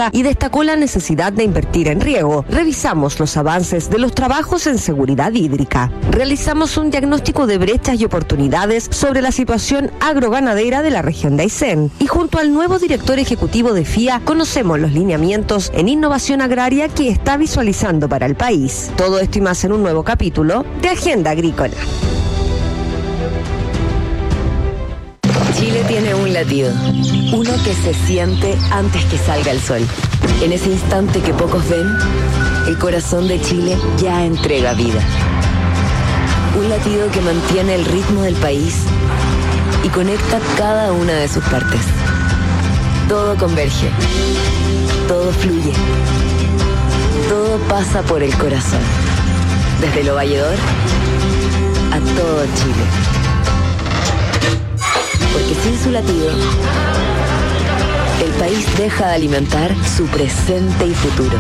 hídrica y destacó la necesidad de invertir en riego. Revisamos los avances de los trabajos en seguridad hídrica. Realizamos un diagnóstico de brechas y oportunidades sobre la situación agroganadera de la región de Aysén. Y junto al nuevo director ejecutivo de FIA, conocemos los lineamientos en innovación agraria que está visualizando para el país. Todo esto y más en un nuevo capítulo de Agenda Agrícola. Chile tiene un latido, uno que se siente antes que salga el sol. En ese instante que pocos ven, el corazón de Chile ya entrega vida. Un latido que mantiene el ritmo del país y conecta cada una de sus partes. Todo converge, todo fluye, todo pasa por el corazón, desde Lo Valledor a todo Chile. Porque sin su latido, el país deja de alimentar su presente y futuro.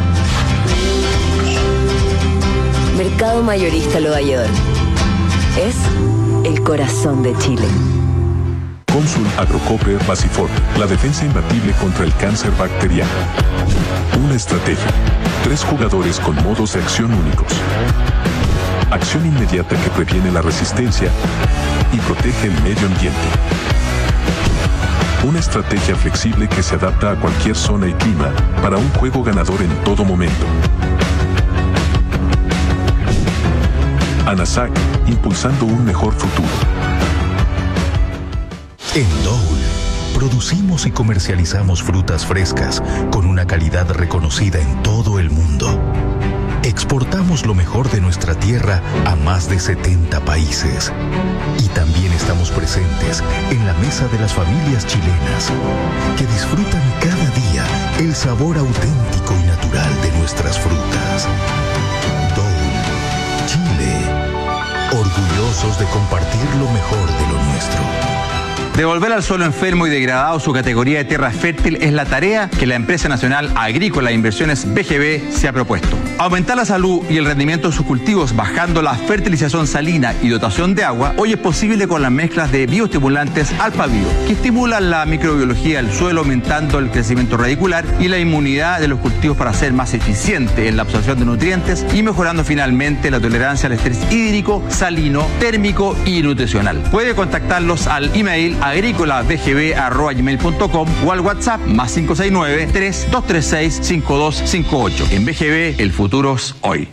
Mercado Mayorista Lo Valledor es el corazón de Chile. Consul Agrocoper Basifort, la defensa imbatible contra el cáncer bacteriano. Una estrategia. 3 jugadores con modos de acción únicos. Acción inmediata que previene la resistencia y protege el medio ambiente. Una estrategia flexible que se adapta a cualquier zona y clima para un juego ganador en todo momento. ANASAC, impulsando un mejor futuro. En Dole, producimos y comercializamos frutas frescas con una calidad reconocida en todo el mundo. Exportamos lo mejor de nuestra tierra a más de 70 países. Y también estamos presentes en la mesa de las familias chilenas, que disfrutan cada día el sabor auténtico y natural de nuestras frutas. Dole, Chile, orgullosos de compartir lo mejor de lo nuestro. Devolver al suelo enfermo y degradado su categoría de tierra fértil es la tarea que la empresa nacional agrícola e inversiones BGB se ha propuesto. Aumentar la salud y el rendimiento de sus cultivos bajando la fertilización salina y dotación de agua hoy es posible con las mezclas de bioestimulantes Alpabio, que estimulan la microbiología del suelo aumentando el crecimiento radicular y la inmunidad de los cultivos para ser más eficiente en la absorción de nutrientes y mejorando finalmente la tolerancia al estrés hídrico, salino, térmico y nutricional. Puede contactarlos al email agricolabgb@gmail.com o al WhatsApp +569 3236 5258. En BGB, el futuro es hoy.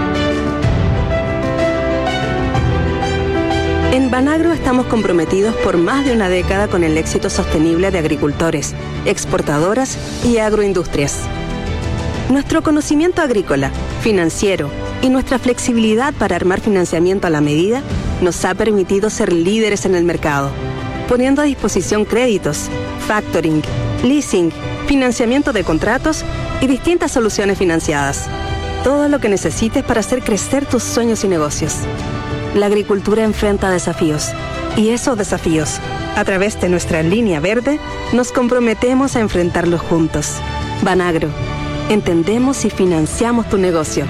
En Banagro estamos comprometidos por más de una década con el éxito sostenible de agricultores, exportadoras y agroindustrias. Nuestro conocimiento agrícola, financiero y nuestra flexibilidad para armar financiamiento a la medida nos ha permitido ser líderes en el mercado, poniendo a disposición créditos, factoring, leasing, financiamiento de contratos y distintas soluciones financiadas. Todo lo que necesites para hacer crecer tus sueños y negocios. La agricultura enfrenta desafíos y esos desafíos, a través de nuestra línea verde, nos comprometemos a enfrentarlos juntos. Banagro, entendemos y financiamos tu negocio.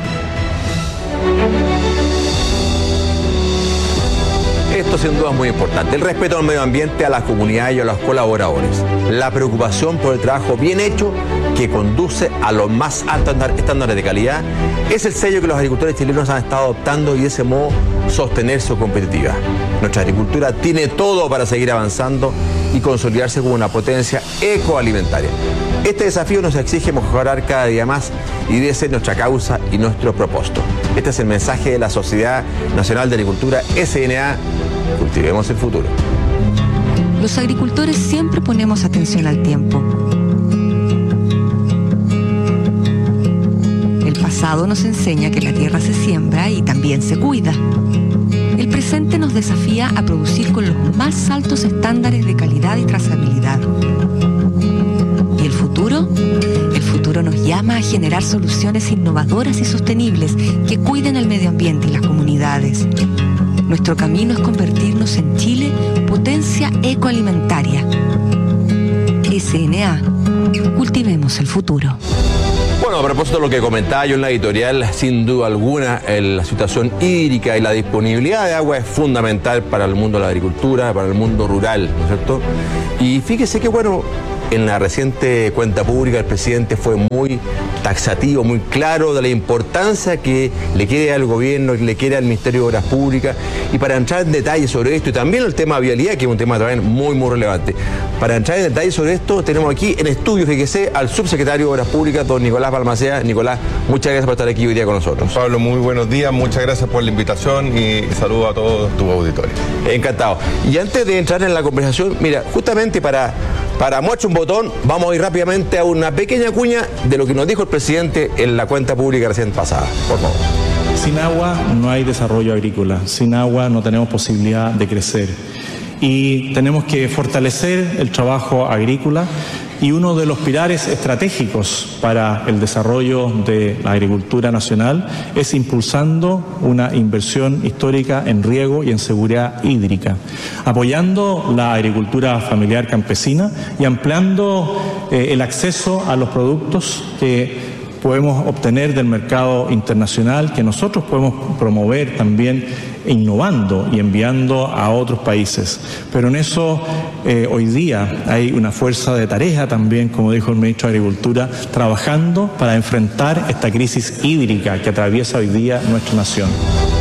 Esto sin duda es muy importante. El respeto al medio ambiente, a la comunidad y a los colaboradores. La preocupación por el trabajo bien hecho que conduce a los más altos estándares de calidad es el sello que los agricultores chilenos han estado adoptando y de ese modo sostener su competitividad. Nuestra agricultura tiene todo para seguir avanzando y consolidarse como una potencia ecoalimentaria. Este desafío nos exige mejorar cada día más y debe ser nuestra causa y nuestro propósito. Este es el mensaje de la Sociedad Nacional de Agricultura, SNA. Cultivemos el futuro. Los agricultores siempre ponemos atención al tiempo. El pasado nos enseña que la tierra se siembra y también se cuida. El presente nos desafía a producir con los más altos estándares de calidad y trazabilidad. ¿Y el futuro? El futuro nos llama a generar soluciones innovadoras y sostenibles que cuiden el medio ambiente y las comunidades. Nuestro camino es convertirnos en Chile potencia ecoalimentaria. SNA. Cultivemos el futuro. Bueno, a propósito de lo que comentaba yo en la editorial, sin duda alguna, la situación hídrica y la disponibilidad de agua es fundamental para el mundo de la agricultura, para el mundo rural, ¿no es cierto? Y fíjese que, bueno, en la reciente cuenta pública el presidente fue muy taxativo, muy claro de la importancia que le quiere al gobierno, que le quiere al Ministerio de Obras Públicas. Y para entrar en detalles sobre esto, y también el tema de vialidad, que es un tema también muy, muy relevante, para entrar en detalles sobre esto, tenemos aquí en estudio, fíjese, al subsecretario de Obras Públicas, don Nicolás Balmaceda. Nicolás, muchas gracias por estar aquí hoy día con nosotros. Pablo, muy buenos días, muchas gracias por la invitación y saludo a todos tus auditores. Encantado. Y antes de entrar en la conversación, mira, justamente para muestra un botón, vamos a ir rápidamente a una pequeña cuña de lo que nos dijo el presidente en la cuenta pública recién pasada. Por favor. Sin agua no hay desarrollo agrícola, sin agua no tenemos posibilidad de crecer y tenemos que fortalecer el trabajo agrícola y uno de los pilares estratégicos para el desarrollo de la agricultura nacional es impulsando una inversión histórica en riego y en seguridad hídrica, apoyando la agricultura familiar campesina y ampliando el acceso a los productos que podemos obtener del mercado internacional, que nosotros podemos promover también innovando y enviando a otros países. Pero en eso hoy día hay una fuerza de tarea también, como dijo el ministro de Agricultura, trabajando para enfrentar esta crisis hídrica que atraviesa hoy día nuestra nación.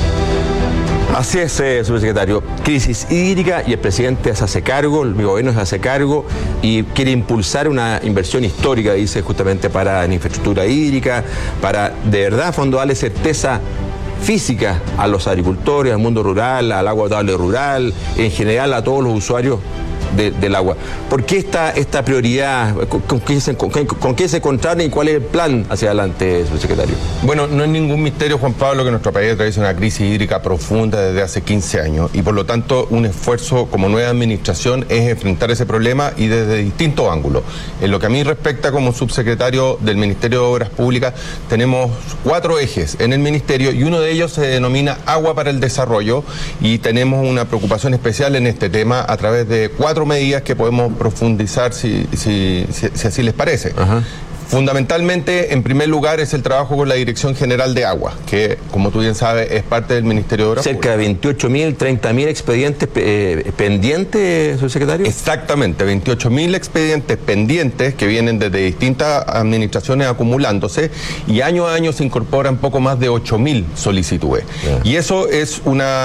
Así es, subsecretario. Crisis hídrica y el presidente se hace cargo, el gobierno se hace cargo y quiere impulsar una inversión histórica, dice, justamente para la infraestructura hídrica, para de verdad, a fondo, darle certeza física a los agricultores, al mundo rural, al agua potable rural, en general a todos los usuarios del agua. ¿Por qué esta prioridad? ¿Con qué se encontraron y cuál es el plan hacia adelante, subsecretario? Bueno, no es ningún misterio, Juan Pablo, que nuestro país atraviesa una crisis hídrica profunda desde hace 15 años y por lo tanto un esfuerzo como nueva administración es enfrentar ese problema y desde distintos ángulos. En lo que a mí respecta como subsecretario del Ministerio de Obras Públicas, tenemos 4 ejes en el Ministerio y uno de ellos se denomina Agua para el Desarrollo y tenemos una preocupación especial en este tema a través de 4 medidas que podemos profundizar si así les parece. Ajá. Fundamentalmente, en primer lugar, es el trabajo con la Dirección General de Agua, que, como tú bien sabes, es parte del Ministerio de Obras Públicas. Cerca de 28.000, 30.000 expedientes pendientes, subsecretario. Exactamente, 28.000 expedientes pendientes que vienen desde distintas administraciones acumulándose y año a año se incorporan poco más de 8.000 solicitudes. Yeah. Y eso es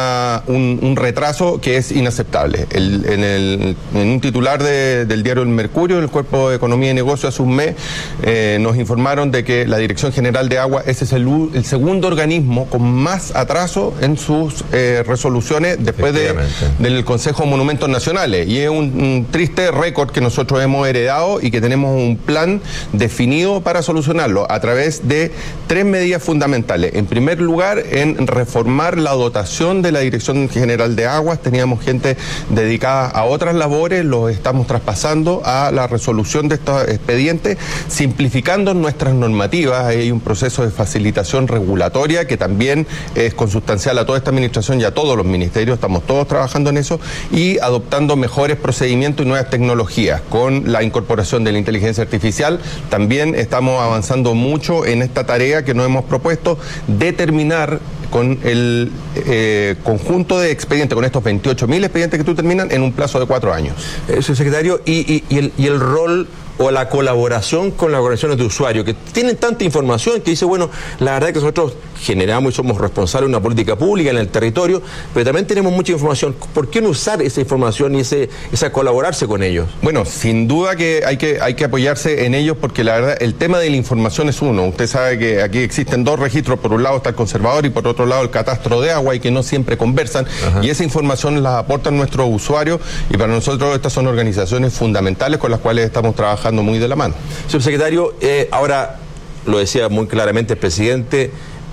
un retraso que es inaceptable. En un titular del diario El Mercurio, el Cuerpo de Economía y Negocios, hace un mes, nos informaron de que la Dirección General de Agua ese es el segundo organismo con más atraso en sus resoluciones después del Consejo de Monumentos Nacionales y es un triste récord que nosotros hemos heredado y que tenemos un plan definido para solucionarlo a través de 3 medidas fundamentales. En primer lugar, en reformar la dotación de la Dirección General de Aguas. Teníamos gente dedicada a otras labores, los estamos traspasando a la resolución de estos expedientes, simplificando nuestras normativas. Hay un proceso de facilitación regulatoria que también es consustancial a toda esta administración y a todos los ministerios, estamos todos trabajando en eso y adoptando mejores procedimientos y nuevas tecnologías. Con la incorporación de la inteligencia artificial también estamos avanzando mucho en esta tarea que nos hemos propuesto de terminar con el conjunto de expedientes, con estos 28.000 expedientes que tú terminan en un plazo de 4 años. Secretario, y el rol o la colaboración con las organizaciones de usuarios que tienen tanta información que dice, bueno, la verdad es que nosotros generamos y somos responsables de una política pública en el territorio, pero también tenemos mucha información. ¿Por qué no usar esa información y esa colaborarse con ellos? Bueno, sin duda que hay que apoyarse en ellos porque la verdad el tema de la información es uno. Usted sabe que aquí existen 2 registros, por un lado está el conservador y por otro lado el catastro de agua y que no siempre conversan. Ajá. Y esa información la aportan nuestros usuarios y para nosotros estas son organizaciones fundamentales con las cuales estamos trabajando muy de la mano. Subsecretario, ahora lo decía muy claramente el presidente,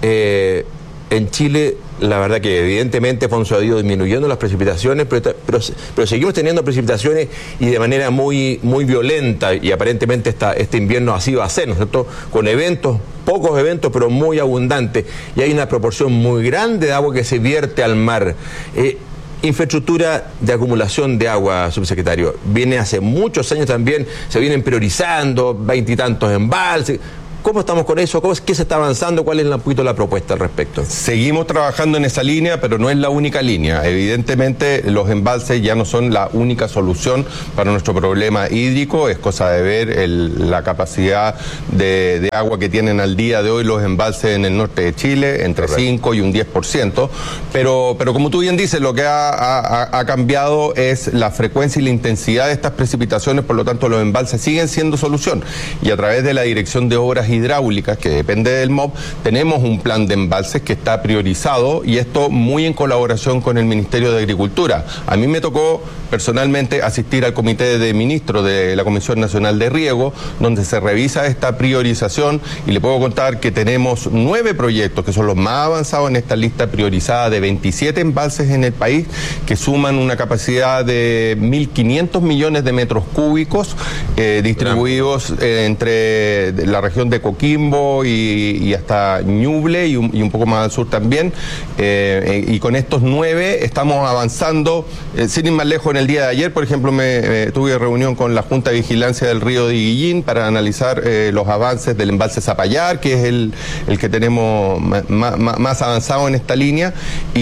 en Chile la verdad que evidentemente se han ido disminuyendo las precipitaciones, pero seguimos teniendo precipitaciones y de manera muy, muy violenta y aparentemente este invierno así va a ser, ¿no es cierto? Con pocos eventos, pero muy abundantes y hay una proporción muy grande de agua que se vierte al mar. Infraestructura de acumulación de agua, subsecretario, viene hace muchos años también, se vienen priorizando 20 y tantos embalses. ¿Cómo estamos con eso? ¿Qué se está avanzando? ¿Cuál es un poquito la propuesta al respecto? Seguimos trabajando en esa línea, pero no es la única línea. Evidentemente, los embalses ya no son la única solución para nuestro problema hídrico. Es cosa de ver la capacidad de agua que tienen al día de hoy los embalses en el norte de Chile, entre 5 y un 10%. Pero como tú bien dices, lo que ha cambiado es la frecuencia y la intensidad de estas precipitaciones, por lo tanto los embalses siguen siendo solución. Y a través de la Dirección de Obras Hidráulicas, que depende del MOB, tenemos un plan de embalses que está priorizado, y esto muy en colaboración con el Ministerio de Agricultura. A mí me tocó personalmente asistir al Comité de Ministros de la Comisión Nacional de Riego, donde se revisa esta priorización, y le puedo contar que tenemos 9 proyectos que son los más avanzados en esta lista priorizada de 27 embalses en el país, que suman una capacidad de 1.500 millones de metros cúbicos distribuidos entre la región de Coquimbo y hasta Ñuble y un poco más al sur también. Y con estos 9 estamos avanzando, sin ir más lejos. En el día de ayer, por ejemplo, tuve reunión con la Junta de Vigilancia del Río de Iguillín para analizar los avances del embalse Zapallar, que es el que tenemos más avanzado en esta línea,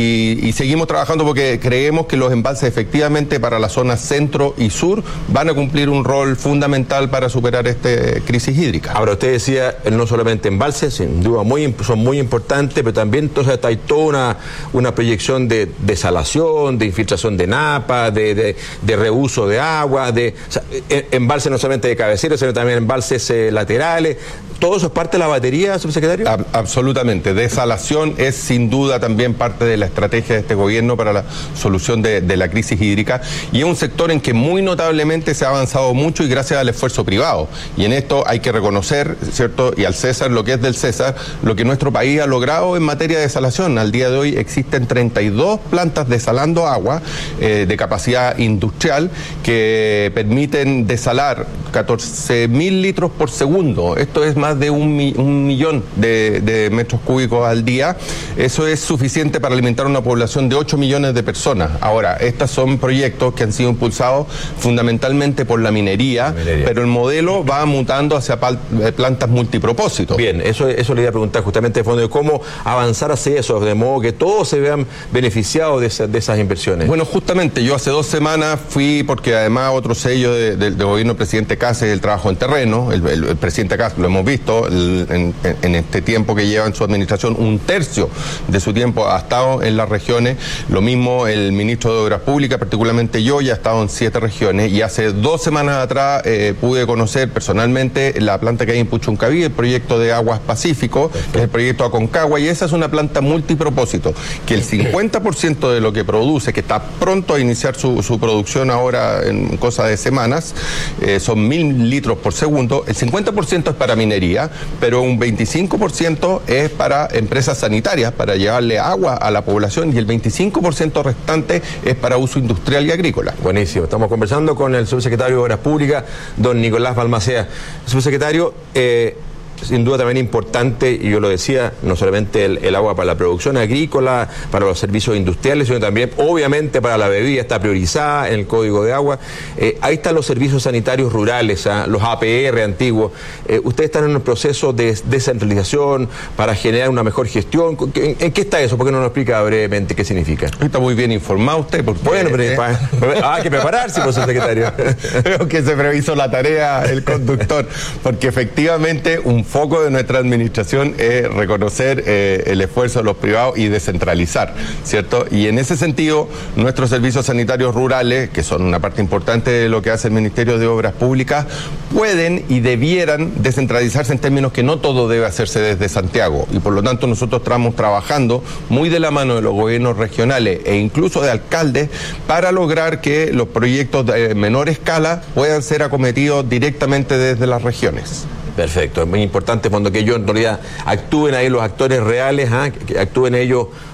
y seguimos trabajando porque creemos que los embalses efectivamente para la zona centro y sur van a cumplir un rol fundamental para superar esta crisis hídrica. Ahora, usted decía, no solamente embalses, sin duda son muy importantes, pero también entonces hay toda una proyección de desalación, de infiltración de napas, de reuso de agua, embalses no solamente de cabecera, sino también embalses laterales. ¿Todo eso es parte de la batería, subsecretario? Absolutamente. Desalación es sin duda también parte de la estrategia de este gobierno para la solución de la crisis hídrica, y es un sector en que muy notablemente se ha avanzado mucho y gracias al esfuerzo privado. Y en esto hay que reconocer, ¿cierto?, y al César lo que es del César, lo que nuestro país ha logrado en materia de desalación. Al día de hoy existen 32 plantas desalando agua de capacidad industrial que permiten desalar 14.000 litros por segundo. Esto es más de un millón de metros cúbicos al día. Eso es suficiente para alimentar una población de 8 millones de personas. Ahora, estos son proyectos que han sido impulsados fundamentalmente por la minería, pero el modelo va mutando hacia plantas multipropósito. Bien, eso le iba a preguntar justamente de fondo, de cómo avanzar hacia eso, de modo que todos se vean beneficiados de esas inversiones. Bueno, justamente yo hace 2 semanas fui, porque además otro sello del gobierno del presidente Kast es el trabajo en terreno. El presidente Kast, lo hemos visto en este tiempo que lleva en su administración, 1/3 de su tiempo ha estado en las regiones. Lo mismo el ministro de Obras Públicas, particularmente yo, ya he estado en 7 regiones, y hace 2 semanas atrás pude conocer personalmente la planta que hay en Puchuncaví, el proyecto de Aguas Pacífico, que es el proyecto Aconcagua, y esa es una planta multipropósito, que el 50% de lo que produce, que está pronto a iniciar su producción ahora en cosa de semanas, son 1.000 litros por segundo. El 50% es para minería, pero un 25% es para empresas sanitarias, para llevarle agua a la población, y el 25% restante es para uso industrial y agrícola. Buenísimo. Estamos conversando con el subsecretario de Obras Públicas, don Nicolás Balmaceda. Subsecretario, sin duda también importante, y yo lo decía, no solamente el agua para la producción agrícola, para los servicios industriales, sino también, obviamente, para la bebida, está priorizada en el Código de Agua. Ahí están los servicios sanitarios rurales, los APR antiguos. Ustedes están en un proceso de descentralización para generar una mejor gestión. ¿En qué está eso? ¿Por qué no nos explica brevemente qué significa? Está muy bien informado usted. Porque, bueno, pero hay que prepararse, por subsecretario. Creo que se previsó la tarea el conductor, porque efectivamente un foco de nuestra administración es reconocer el esfuerzo de los privados y descentralizar, ¿cierto? Y en ese sentido, nuestros servicios sanitarios rurales, que son una parte importante de lo que hace el Ministerio de Obras Públicas, pueden y debieran descentralizarse en términos que no todo debe hacerse desde Santiago, y por lo tanto nosotros estamos trabajando muy de la mano de los gobiernos regionales e incluso de alcaldes para lograr que los proyectos de menor escala puedan ser acometidos directamente desde las regiones. Perfecto, es muy importante cuando que ellos en realidad actúen ahí los actores reales, que actúen ellos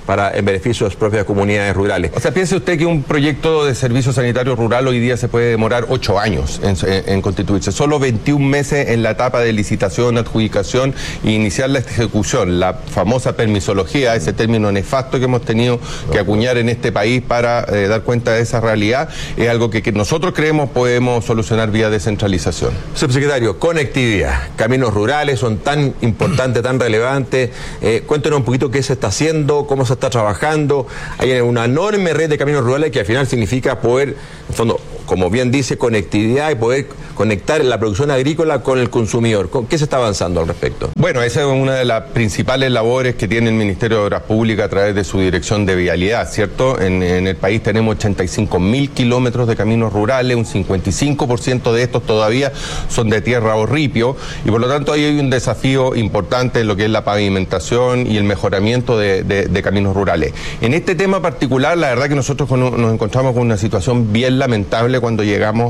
en beneficio de sus propias comunidades rurales. O sea, piense usted que un proyecto de servicio sanitario rural hoy día se puede demorar 8 años en constituirse. Solo 21 meses en la etapa de licitación, adjudicación e iniciar la ejecución. La famosa permisología, ese término nefasto que hemos tenido que acuñar en este país para dar cuenta de esa realidad, es algo que nosotros creemos podemos solucionar vía descentralización. Subsecretario, conectividad. Caminos rurales son tan importantes, tan relevantes. Cuéntenos un poquito qué se está haciendo, cómo se está trabajando. Hay una enorme red de caminos rurales que al final significa poder, en el fondo, como bien dice, conectividad y poder conectar la producción agrícola con el consumidor. ¿Qué se está avanzando al respecto? Bueno, esa es una de las principales labores que tiene el Ministerio de Obras Públicas a través de su Dirección de Vialidad, ¿cierto? En el país tenemos 85.000 kilómetros de caminos rurales, un 55% de estos todavía son de tierra o ripio, y por lo tanto ahí hay un desafío importante en lo que es la pavimentación y el mejoramiento de caminos rurales. En este tema particular, la verdad que nosotros nos encontramos con una situación bien lamentable cuando llegamos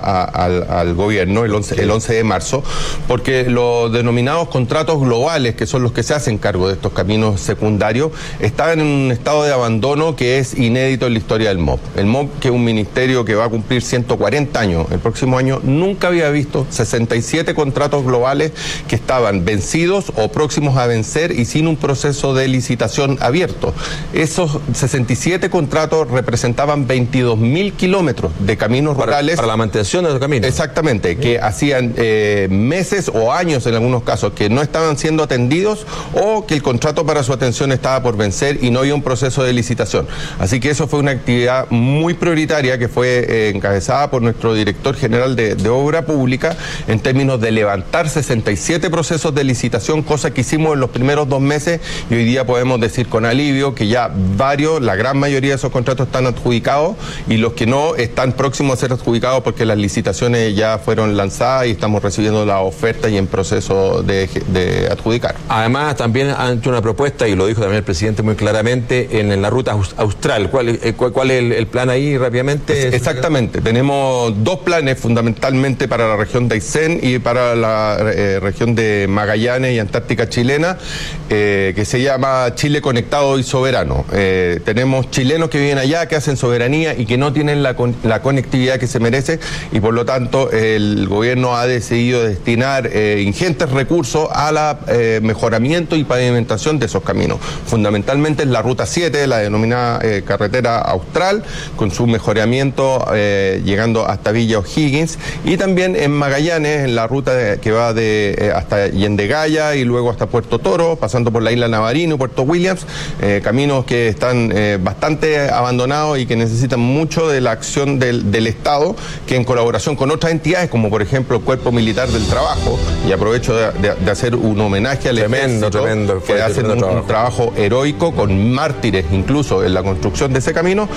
al gobierno el 11 de marzo, porque los denominados contratos globales, que son los que se hacen cargo de estos caminos secundarios, estaban en un estado de abandono que es inédito en la historia del MOP. El MOP, que es un ministerio que va a cumplir 140 años el próximo año, nunca había visto 67 contratos globales que estaban vencidos o próximos a vencer y sin un proceso de licitación abierto. Esos 67 contratos representaban 22.000 kilómetros de caminos rurales. Para la mantención de los caminos. Exactamente, que hacían meses o años en algunos casos que no estaban siendo atendidos o que el contrato para su atención estaba por vencer y no había un proceso de licitación. Así que eso fue una actividad muy prioritaria que fue encabezada por nuestro director general de Obra Pública en términos de levantar 67 procesos de licitación, cosa que hicimos en los primeros 2 meses, y hoy día podemos decir con alivio que ya la gran mayoría de esos contratos están adjudicados y los que no están próximos a ser adjudicados porque las licitaciones ya fueron lanzadas y estamos recibiendo la oferta y en proceso de adjudicar. Además, también han hecho una propuesta, y lo dijo también el presidente muy claramente, en la ruta austral. ¿Cuál es el plan ahí rápidamente? Exactamente, tenemos 2 planes fundamentalmente para la región de Aysén y para la región de Magallanes y Antártica chilena, que se llama Chile Conectado y Soberano. Tenemos chilenos que viven allá, que hacen soberanía y que no tienen la conectividad que se merece, y por lo tanto el gobierno ha decidido destinar ingentes recursos a la mejoramiento y pavimentación de esos caminos. Fundamentalmente en la ruta 7, la denominada carretera austral, con su mejoramiento llegando hasta Villa O'Higgins, y también en Magallanes, en la ruta que va hasta Yendegaya y luego hasta Puerto Toro, pasando por la isla Navarino y Puerto Williams, caminos que están bastante abandonados y que necesitan mucho de la acción del Estado, que en colaboración con otras entidades, como por ejemplo el Cuerpo Militar del Trabajo, y aprovecho de hacer un homenaje al ejército, que hacen un trabajo heroico con mártires incluso en la construcción de ese camino.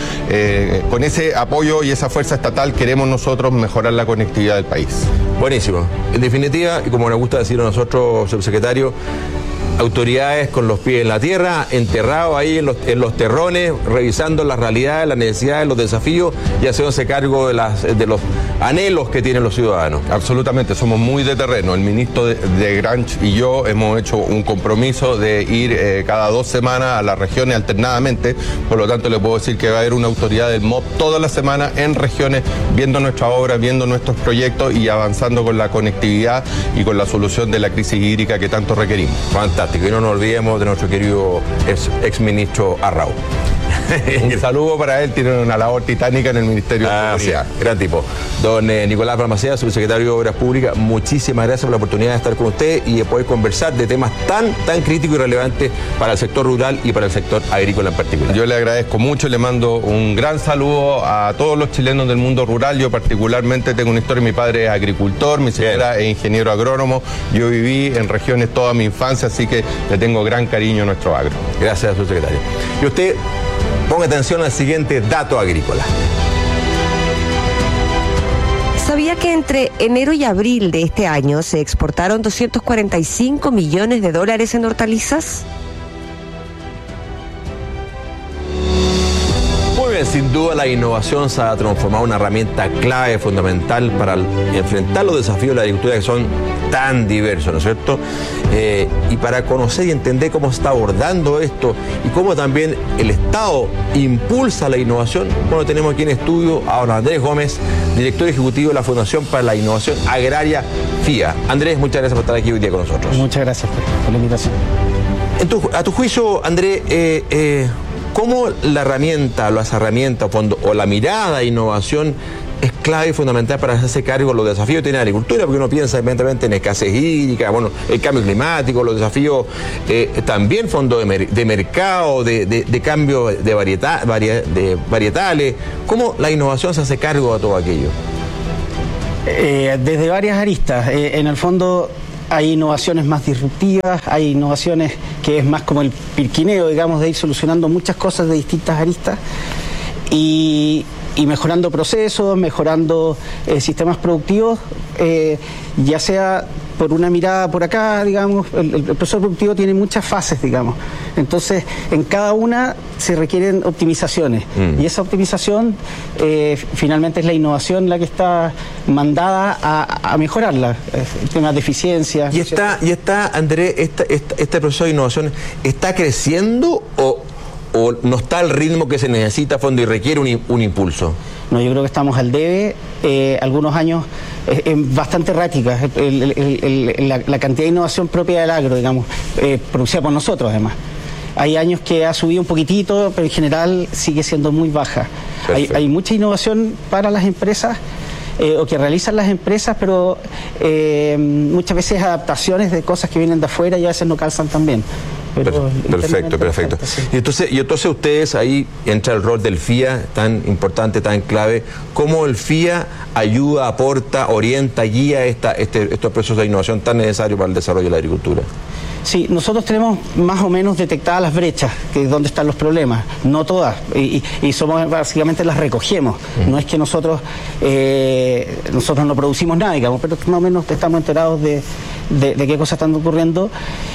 Con ese apoyo y esa fuerza estatal queremos nosotros mejorar la conectividad del país. Buenísimo. En definitiva, y como nos gusta decir a nosotros, subsecretario, autoridades con los pies en la tierra, enterrados ahí en los terrones, revisando las realidades, las necesidades, los desafíos y haciéndose cargo de los anhelos que tienen los ciudadanos. Absolutamente, somos muy de terreno. El ministro de Granch y yo hemos hecho un compromiso de ir cada 2 semanas a las regiones alternadamente, por lo tanto le puedo decir que va a haber una autoridad del MOP todas las semanas en regiones, viendo nuestra obra, viendo nuestros proyectos y avanzando con la conectividad y con la solución de la crisis hídrica que tanto requerimos. Fantástico. Y no nos olvidemos de nuestro querido exministro Arrau. Un saludo para él, tiene una labor titánica en el Ministerio de Seguridad. Gran tipo. Don Nicolás Balmaceda, subsecretario de Obras Públicas, muchísimas gracias por la oportunidad de estar con usted y de poder conversar de temas tan críticos y relevantes para el sector rural y para el sector agrícola en particular. Yo le agradezco mucho, le mando un gran saludo a todos los chilenos del mundo rural. Yo particularmente tengo una historia, mi padre es agricultor, mi señora es ingeniero agrónomo, yo viví en regiones toda mi infancia, así que le tengo gran cariño a nuestro agro. Gracias, subsecretario. Y usted, ponga atención al siguiente dato agrícola. ¿Sabía que entre enero y abril de este año se exportaron 245 millones de dólares en hortalizas? Muy bien, Sin duda la innovación se ha transformado en una herramienta clave, fundamental para enfrentar los desafíos de la agricultura que son tan diversos, ¿no es cierto? Y para conocer y entender cómo se está abordando esto y cómo también el Estado impulsa la innovación, bueno, tenemos aquí en estudio a don Andrés Gómez, director ejecutivo de la Fundación para la Innovación Agraria, FIA. Andrés, muchas gracias por estar aquí hoy día con nosotros. Muchas gracias por la invitación. A tu juicio, Andrés, ¿cómo la herramienta, las herramientas o la mirada de innovación es clave y fundamental para hacerse cargo de los desafíos que tiene la agricultura? Porque uno piensa evidentemente en escasez hídrica, bueno, el cambio climático, los desafíos también fondos de mercado, de cambio de varietales. ¿Cómo la innovación se hace cargo de todo aquello? Desde varias aristas. En el fondo hay innovaciones más disruptivas, hay innovaciones que es más como el pirquineo, digamos, de ir solucionando muchas cosas de distintas aristas y mejorando procesos, mejorando sistemas productivos, ya sea por una mirada por acá, digamos, el proceso productivo tiene muchas fases, digamos. Entonces, en cada una se requieren optimizaciones. Y esa optimización, finalmente, es la innovación la que está mandada a mejorarla. Temas de eficiencia. ¿Y está, Andrés, este proceso de innovación está creciendo o no está al ritmo que se necesita a fondo y requiere un impulso? No, yo creo que estamos al debe. Algunos años bastante errática la cantidad de innovación propia del agro, digamos, producida por nosotros además. Hay años que ha subido un poquitito, pero en general sigue siendo muy baja. Hay mucha innovación para las empresas, o que realizan las empresas, pero muchas veces adaptaciones de cosas que vienen de afuera y a veces no calzan tan bien. Perfecto. Sí. Y entonces ustedes, ahí entra el rol del FIA, tan importante, tan clave. ¿Cómo el FIA ayuda, aporta, orienta, guía estos procesos de innovación tan necesarios para el desarrollo de la agricultura? Sí, nosotros tenemos más o menos detectadas las brechas, que es donde están los problemas, no todas, y somos básicamente las recogemos. No es que nosotros no producimos nada, digamos, pero más o menos estamos enterados de qué cosas están ocurriendo.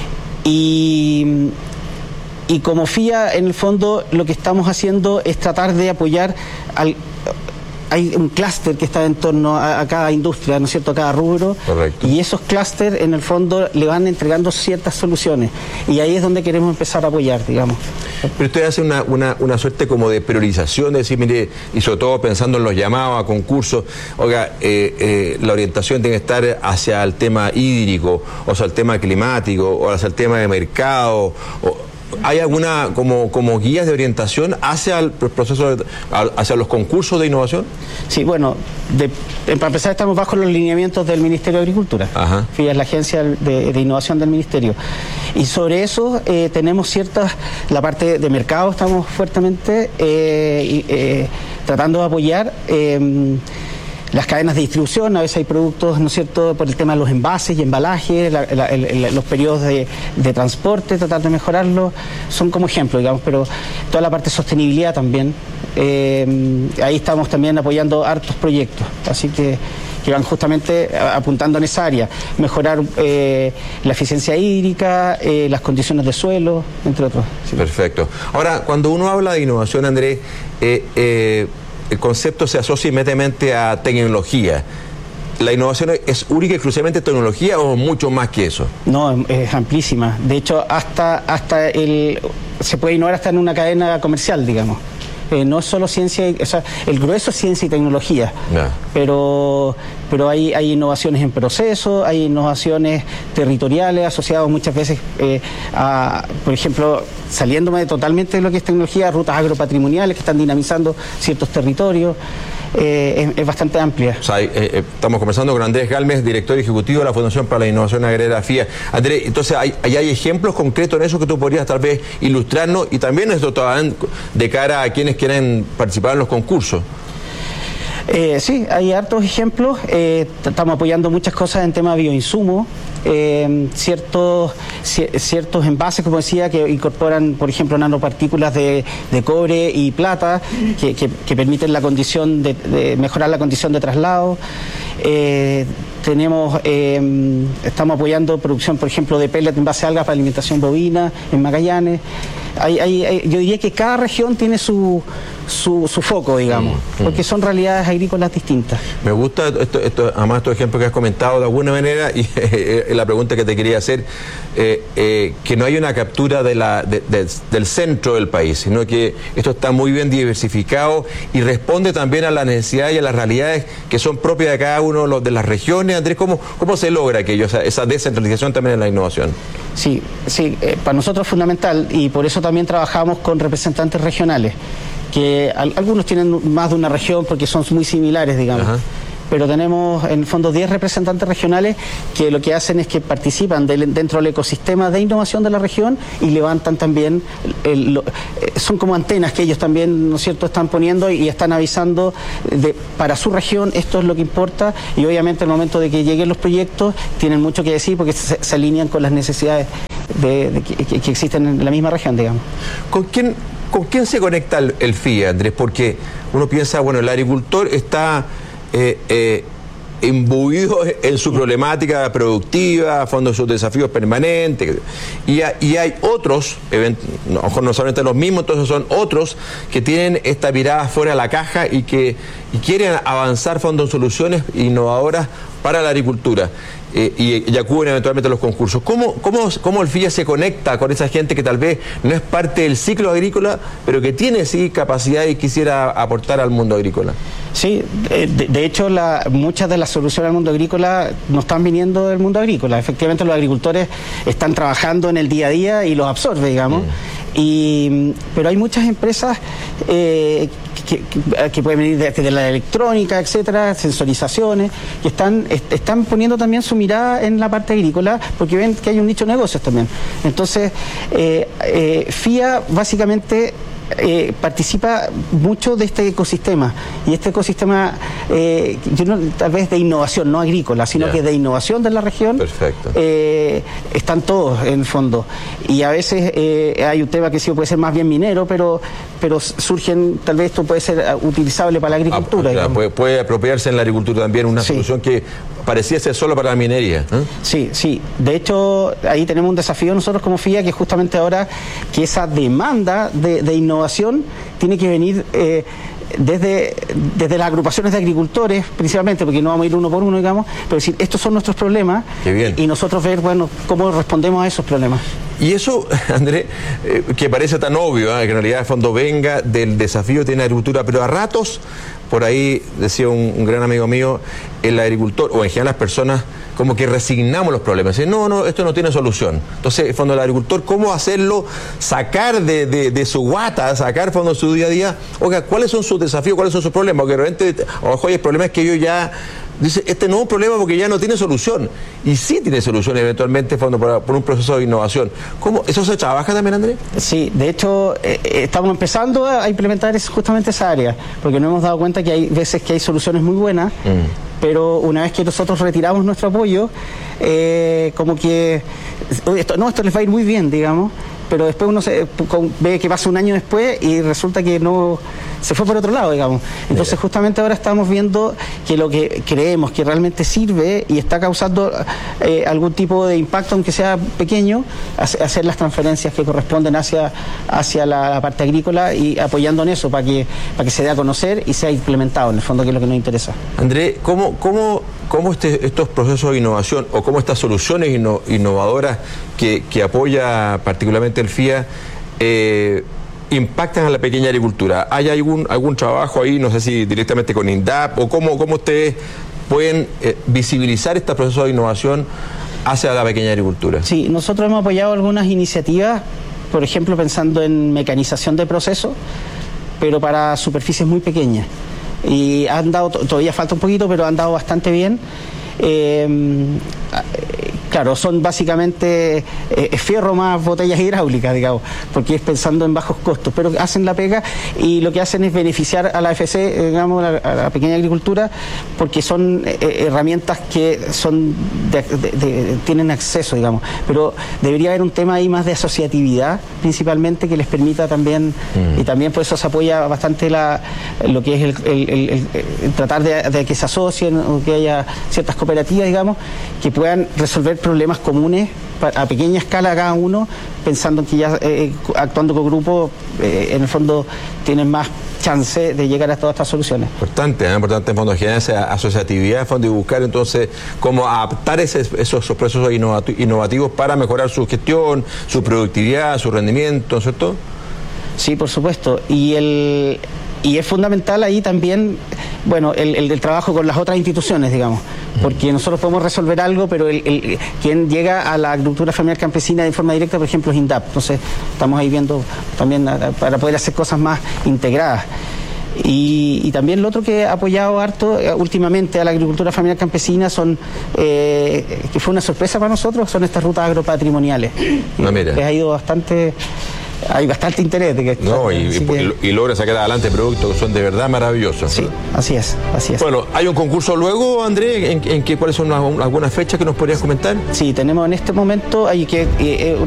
Y como FIA, en el fondo, lo que estamos haciendo es tratar de apoyar hay un clúster que está en torno a cada industria, ¿no es cierto?, a cada rubro. Correcto. Y esos clústeres, en el fondo, le van entregando ciertas soluciones. Y ahí es donde queremos empezar a apoyar, digamos. Pero usted hace una suerte como de priorización, de decir, mire, y sobre todo pensando en los llamados a concursos, oiga, la orientación tiene que estar hacia el tema hídrico, o hacia el tema climático, o hacia el tema de mercado, ¿hay alguna como guías de orientación hacia el proceso, hacia los concursos de innovación? Sí, bueno, para empezar estamos bajo los lineamientos del Ministerio de Agricultura. FIA es la agencia de innovación del Ministerio. Y sobre eso tenemos la parte de mercado estamos fuertemente tratando de apoyar. Las cadenas de distribución, a veces hay productos, ¿no es cierto?, por el tema de los envases y embalajes, los periodos de transporte, tratar de mejorarlos, son como ejemplos, digamos, pero toda la parte de sostenibilidad también, ahí estamos también apoyando hartos proyectos, así que van justamente apuntando en esa área, mejorar la eficiencia hídrica, las condiciones de suelo, entre otros. Sí. Perfecto. Ahora, cuando uno habla de innovación, Andrés, el concepto se asocia inmediatamente a tecnología. ¿La innovación es única y exclusivamente tecnología o mucho más que eso? No, es amplísima. De hecho, se puede innovar hasta en una cadena comercial, digamos. No es solo ciencia, o sea, el grueso es ciencia y tecnología, pero hay innovaciones en procesos, hay innovaciones territoriales asociadas muchas veces por ejemplo, saliéndome totalmente de lo que es tecnología, rutas agropatrimoniales que están dinamizando ciertos territorios. Es bastante amplia. O sea, estamos conversando con Andrés Galmes, director ejecutivo de la Fundación para la Innovación Agraria, FIA. Andrés, entonces, ¿hay ejemplos concretos en eso que tú podrías tal vez ilustrarnos? Y también esto de cara a quienes quieren participar en los concursos. Sí, hay hartos ejemplos. Estamos apoyando muchas cosas en tema de bioinsumos. Ciertos envases, como decía, que incorporan, por ejemplo, nanopartículas de cobre y plata que permiten la condición de mejorar la condición de traslado. Estamos apoyando producción, por ejemplo, de pellet en base a algas para alimentación bovina en Magallanes. yo diría que cada región tiene su foco, digamos, porque son realidades agrícolas distintas. Me gusta además estos ejemplos que has comentado de alguna manera, y la pregunta que te quería hacer, que no hay una captura del centro del país, sino que esto está muy bien diversificado y responde también a las necesidades y a las realidades que son propias de cada uno de las regiones. Andrés, ¿cómo se logra aquello, esa descentralización también en la innovación? Sí, para nosotros es fundamental, y por eso también trabajamos con representantes regionales, que algunos tienen más de una región porque son muy similares, digamos. Ajá. Pero tenemos en el fondo 10 representantes regionales que lo que hacen es que participan dentro del ecosistema de innovación de la región y levantan también, son como antenas que ellos también, ¿no es cierto?, están poniendo y están avisando para su región esto es lo que importa, y obviamente al momento de que lleguen los proyectos tienen mucho que decir porque se alinean con las necesidades que existen en la misma región, digamos. ¿Con quién se conecta el FIA, Andrés? Porque uno piensa, bueno, el agricultor está imbuido en su problemática productiva, a fondo de sus desafíos permanentes, y hay otros, no solamente los mismos, entonces son otros que tienen esta mirada fuera de la caja y quieren avanzar fondo en soluciones innovadoras para la agricultura. Y acuden eventualmente a los concursos. ¿Cómo el FIA se conecta con esa gente que tal vez no es parte del ciclo agrícola, pero que tiene sí capacidad y quisiera aportar al mundo agrícola? Sí, de hecho muchas de las soluciones al mundo agrícola no están viniendo del mundo agrícola. Efectivamente los agricultores están trabajando en el día a día y los absorbe, digamos. Pero hay muchas empresas que pueden venir desde la electrónica, etcétera, sensorizaciones, que están poniendo también su mirada en la parte agrícola porque ven que hay un nicho de negocios también. Entonces, FIA básicamente participa mucho de este ecosistema, y este ecosistema tal vez de innovación, no agrícola, sino que de innovación de la región. Perfecto. Están todos en el fondo, y a veces hay un tema que sí puede ser más bien minero, pero surgen, tal vez esto puede ser utilizable para la agricultura. Claro, puede apropiarse en la agricultura también una solución que parecía ser solo para la minería. Sí. De hecho, ahí tenemos un desafío nosotros como FIA, que justamente ahora que esa demanda de innovación tiene que venir desde las agrupaciones de agricultores, principalmente, porque no vamos a ir uno por uno, digamos, pero decir, estos son nuestros problemas, y nosotros ver, bueno, cómo respondemos a esos problemas. Y eso, Andrés, que parece tan obvio, que en realidad de fondo venga del desafío de la agricultura, pero a ratos, por ahí decía un gran amigo mío, el agricultor, o en general las personas, como que resignamos los problemas. Dicen, no, esto no tiene solución. Entonces, en fondo, el agricultor, ¿cómo hacerlo? Sacar de su guata, sacar, en fondo, su día a día. Oiga, ¿cuáles son sus desafíos? ¿Cuáles son sus problemas? Porque de repente, a lo mejor hay problemas que ellos ya... Dice, este no es un problema porque ya no tiene solución. Y sí tiene solución eventualmente por un proceso de innovación. ¿Cómo? ¿Eso se trabaja también, Andrés? Sí, de hecho, estamos empezando a implementar justamente esa área, porque nos hemos dado cuenta que hay veces que hay soluciones muy buenas, pero una vez que nosotros retiramos nuestro apoyo, como que esto les va a ir muy bien, digamos, pero después uno ve que pasa un año después y resulta que no se fue por otro lado, digamos. Entonces justamente ahora estamos viendo que lo que creemos que realmente sirve y está causando algún tipo de impacto, aunque sea pequeño, hacer las transferencias que corresponden hacia la parte agrícola y apoyando en eso para que se dé a conocer y sea implementado, en el fondo, que es lo que nos interesa. Andrés, ¿cómo estos procesos de innovación o cómo estas soluciones innovadoras que apoya particularmente el FIA impactan a la pequeña agricultura? ¿Hay algún trabajo ahí, no sé si directamente con INDAP, o cómo ustedes pueden visibilizar este proceso de innovación hacia la pequeña agricultura? Sí, nosotros hemos apoyado algunas iniciativas, por ejemplo, pensando en mecanización de procesos, pero para superficies muy pequeñas. Y han dado, todavía falta un poquito, pero han dado bastante bien. Claro, son básicamente fierro más botellas hidráulicas, digamos, porque es pensando en bajos costos, pero hacen la pega y lo que hacen es beneficiar a la AFC, digamos, a la pequeña agricultura, porque son herramientas que tienen acceso, digamos, pero debería haber un tema ahí más de asociatividad, principalmente, que les permita también, y también por eso se apoya bastante lo que es el tratar de que se asocien o que haya ciertas cooperativas, digamos, que puedan resolver problemas comunes a pequeña escala cada uno, pensando en que ya actuando con grupo, en el fondo tienen más chance de llegar a todas estas soluciones. Importante en fondo generar esa asociatividad, en fondo, y buscar entonces cómo adaptar esos procesos innovativos para mejorar su gestión, su productividad, su rendimiento, ¿cierto? Sí, por supuesto. Y es fundamental ahí también, bueno, el trabajo con las otras instituciones, digamos, porque nosotros podemos resolver algo, pero quien llega a la agricultura familiar campesina de forma directa, por ejemplo, es INDAP. Entonces, estamos ahí viendo también para poder hacer cosas más integradas. Y también lo otro que ha apoyado harto últimamente a la agricultura familiar campesina que fue una sorpresa para nosotros, son estas rutas agropatrimoniales. Que ha ido bastante... Hay bastante interés de que y logra sacar adelante productos que son de verdad maravillosos. Sí, así es. Bueno, ¿hay un concurso luego, Andrés? ¿Cuáles son algunas fechas que nos podrías comentar? Sí, tenemos en este momento